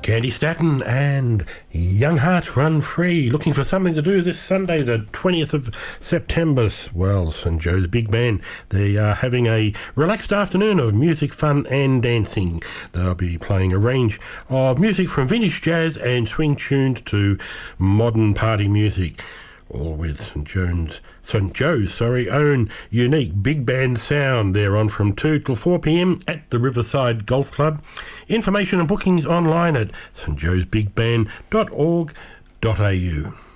Candy Staton and Young Hearts Run Free. Looking for something to do this Sunday, the 20th of September. Well, St Joe's Big Band, they are having a relaxed afternoon of music, fun and dancing. They'll be playing a range of music from vintage jazz and swing tunes to modern party music, all with St Joe's own unique big band sound. They're on from 2 till 4 p.m. at the Riverside Golf Club. Information and bookings online at stjoesbigband.org.au.